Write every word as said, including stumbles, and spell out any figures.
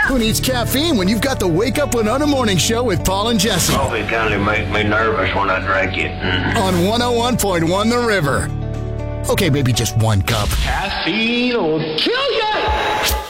Who needs caffeine when you've got the Wake Up Winona Morning Show with Paul and Jesse? Coffee kind of make me nervous when I drink it. Mm. On one oh one point one The River. Okay, maybe just one cup. Caffeine will kill you!